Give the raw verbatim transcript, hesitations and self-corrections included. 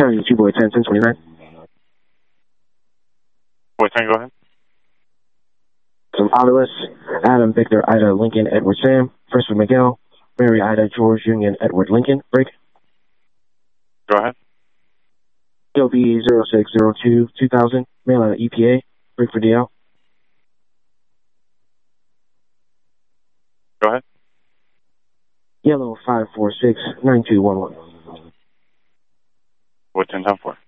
County, two boy ten, ten twenty-nine. Boy ten, go ahead. Some Autolus, Adam, Victor, Ida, Lincoln, Edward, Sam, Fresco, Miguel, Mary, Ida, George, Union, Edward, Lincoln, break. Go ahead. D L B zero six zero two two thousand, mail out of E P A, break for D L. Go ahead. Yellow five four six nine two one one. Boy ten, ten four.